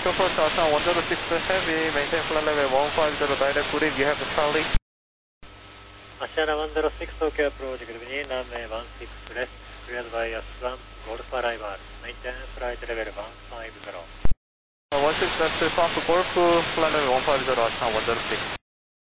Tokyo Approach, Asha 106 Heavy, maintain flight level 150 direct green, you have Charlie. Ashana 106 Tokyo Approach, good evening, runway 16 left, cleared by S1, Golf Arrival, maintain flight level 150. 16 left, Trump Golf, flight level 150, Asha 106.